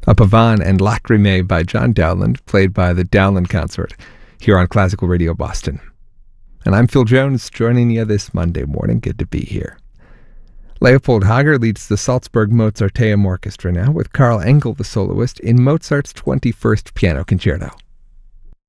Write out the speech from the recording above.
a Pavane and Lacrimae by John Dowland, played by the Dowland Consort, here on Classical Radio Boston. And I'm Phil Jones, joining you this Monday morning. Good to be here. Leopold Hager leads the Salzburg Mozarteum Orchestra now, with Karl Engel, the soloist, in Mozart's 21st Piano Concerto.